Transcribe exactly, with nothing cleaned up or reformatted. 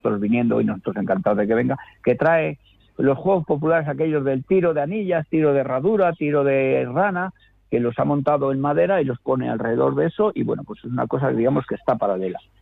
nosotros viniendo y nosotros encantados de que venga, que trae los juegos populares aquellos del tiro de anillas, tiro de herradura, tiro de rana, que los ha montado en madera y los pone alrededor de eso, y bueno, pues es una cosa, digamos, que está paralela.